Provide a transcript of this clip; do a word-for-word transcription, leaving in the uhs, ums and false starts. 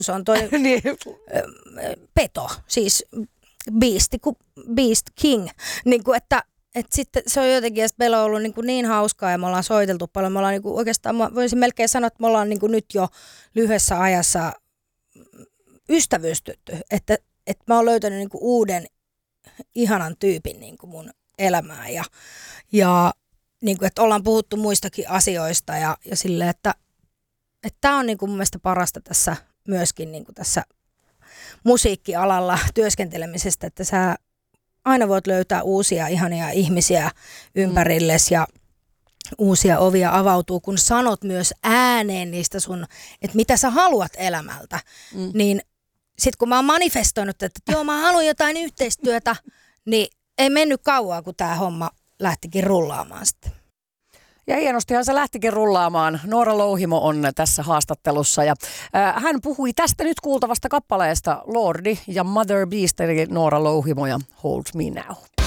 se on toi niin. peto, siis beast, beast king, niin kuin, että et sitten se on jotenkin, että meillä on ollut niin, niin hauskaa ja me ollaan soiteltu paljon. Me ollaan niin kuin, oikeastaan, mä voisin melkein sanoa, että me ollaan niin kuin nyt jo lyhyessä ajassa ystävystytty, että, että mä oon löytänyt niin kuin uuden ihanan tyypin niin kuin mun elämään ja, ja niin kuin, että ollaan puhuttu muistakin asioista ja, ja silleen, että tämä on niin kuin mun mielestä parasta tässä myöskin niin kuin tässä musiikkialalla työskentelemisestä, että sä aina voit löytää uusia ihania ihmisiä ympärillesi ja uusia ovia avautuu, kun sanot myös ääneen niistä sun, että mitä sä haluat elämältä. Mm. Niin sit kun mä oon manifestoinut, että joo mä haluan jotain yhteistyötä, niin ei mennyt kauaa, kun tää homma lähtikin rullaamaan sitten. Ja hienostihan se lähtikin rullaamaan. Noora Louhimo on tässä haastattelussa ja äh, hän puhui tästä nyt kuultavasta kappaleesta Lordi ja Mother Beast eli Noora Louhimo ja Hold Me Now.